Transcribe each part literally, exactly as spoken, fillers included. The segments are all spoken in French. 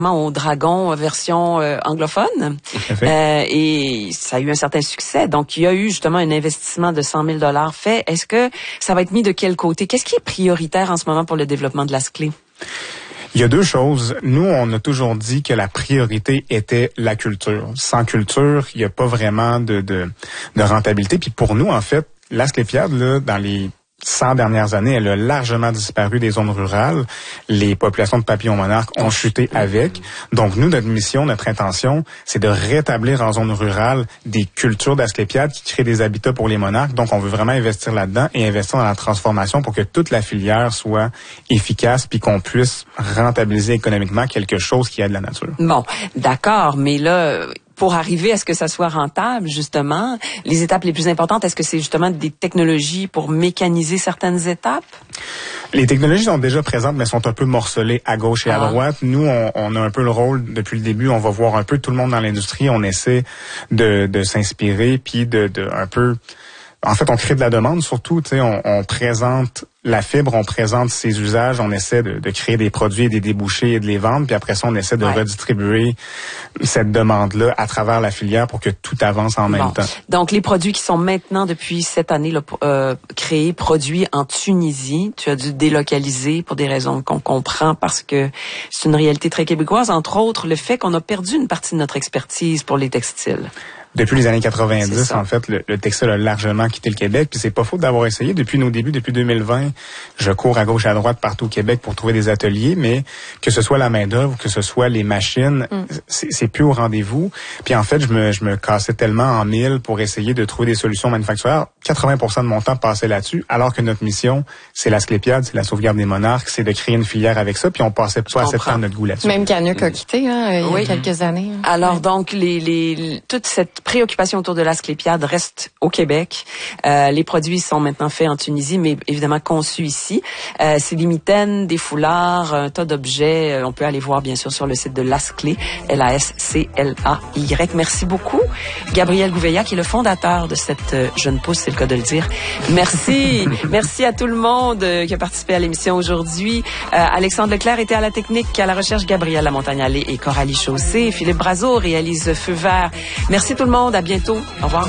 au Dragon version euh, anglophone euh, et ça a eu un certain succès. Donc, il y a eu justement un investissement de cent mille dollars fait. Est-ce que ça va être mis de quel côté? Qu'est-ce qui est prioritaire en ce moment pour le développement de l'Asclé? Il y a deux choses. Nous, on a toujours dit que la priorité était la culture. Sans culture, il n'y a pas vraiment de, de, de rentabilité. Puis pour nous, en fait, l'Asclépiade, là, dans les cent dernières années, elle a largement disparu des zones rurales. Les populations de papillons monarques ont chuté avec. Donc, nous, notre mission, notre intention, c'est de rétablir en zone rurale des cultures d'asclépiades qui créent des habitats pour les monarques. Donc, on veut vraiment investir là-dedans et investir dans la transformation pour que toute la filière soit efficace puis qu'on puisse rentabiliser économiquement quelque chose qui a de la nature. Bon, d'accord, mais là... Pour arriver à ce que ça soit rentable, justement, les étapes les plus importantes, est-ce que c'est justement des technologies pour mécaniser certaines étapes? Les technologies sont déjà présentes, mais sont un peu morcelées à gauche et ah. à droite. Nous, on, on a un peu le rôle, depuis le début, on va voir un peu tout le monde dans l'industrie, on essaie de, de s'inspirer, puis de, de un peu... En fait, on crée de la demande, surtout, tu sais, on, on présente la fibre, on présente ses usages, on essaie de, de créer des produits et des débouchés et de les vendre, puis après ça, on essaie de ouais. redistribuer cette demande-là à travers la filière pour que tout avance en bon. même temps. Donc, les produits qui sont maintenant, depuis cette année, là, euh, créés, produits en Tunisie, tu as dû délocaliser pour des raisons qu'on comprend parce que c'est une réalité très québécoise, entre autres, le fait qu'on a perdu une partie de notre expertise pour les textiles. Depuis les années quatre-vingt-dix, en fait, le, le textile a largement quitté le Québec. Puis c'est pas faute d'avoir essayé. Depuis nos débuts, depuis deux mille vingt, je cours à gauche et à droite partout au Québec pour trouver des ateliers. Mais que ce soit la main-d'œuvre, que ce soit les machines, mm. c'est, c'est plus au rendez-vous. Puis en fait, je me, je me cassais tellement en mille pour essayer de trouver des solutions manufacturières. quatre-vingts pour cent de mon temps passait là-dessus, alors que notre mission, c'est l'Asclépiade, c'est la sauvegarde des monarques, c'est de créer une filière avec ça. Puis on passait pas assez de temps notre goût là-dessus. Même Canuck a quitté, hein, il y a oui. quelques années. Hein. Alors donc, les, les, toute cette préoccupation autour de l'Asclépiade reste au Québec. Euh, les produits sont maintenant faits en Tunisie, mais évidemment conçus ici. Euh, c'est des mitaines, des foulards, un tas d'objets. Euh, on peut aller voir, bien sûr, sur le site de l'Asclé, L A S C L A Y. Merci beaucoup, Gabriel Gouveia, qui est le fondateur de cette euh, jeune pousse, c'est le cas de le dire. Merci. Merci à tout le monde euh, qui a participé à l'émission aujourd'hui. Euh, Alexandre Leclerc était à la technique, à la recherche, Gabriel Lamontagne-Allé et Coralie Chaussé. Philippe Brazeau réalise Feu vert. Merci tout le monde. À bientôt. Au revoir.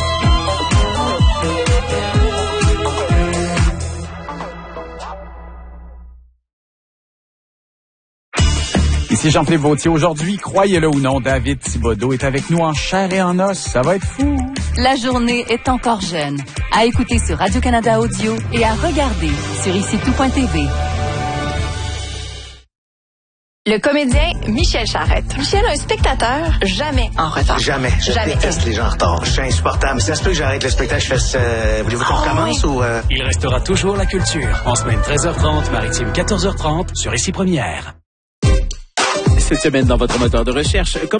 Ici Jean-Philippe Vautier. Aujourd'hui, croyez-le ou non, David Thibodeau est avec nous en chair et en os. Ça va être fou. La journée est encore jeune. À écouter sur Radio-Canada Audio et à regarder sur ici tout point t v. Le comédien Michel Charette. Michel, un spectateur jamais en retard. Jamais. Je jamais. déteste les gens en retard. Je suis insupportable. Ça se peut que j'arrête le spectacle, je fasse... Euh, voulez-vous qu'on oh, recommence oui. ou... Euh... Il restera toujours la culture. En semaine treize heures trente, maritime quatorze heures trente, sur Ici Première. Cette semaine, dans votre moteur de recherche, comment